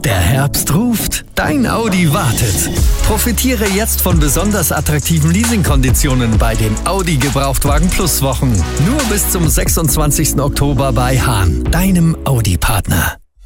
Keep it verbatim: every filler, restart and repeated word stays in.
Der Herbst ruft, dein Audi wartet. Profitiere jetzt von besonders attraktiven Leasingkonditionen bei den Audi Gebrauchtwagen Plus Wochen. Nur bis zum sechsundzwanzigsten Oktober bei Hahn, deinem Audi-Partner.